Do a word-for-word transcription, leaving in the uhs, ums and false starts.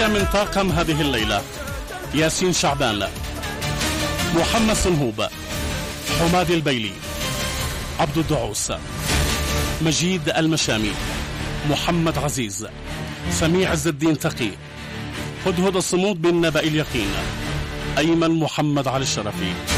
بقية من طاقم هذه الليلة: ياسين شعبان، محمد صنهوب، حماد البيلي، عبد الدعوس، مجيد المشامي، محمد عزيز، سميع عز الدين تقي، هدهد الصمود بن نبأ اليقين، أيمن محمد علي الشرفي.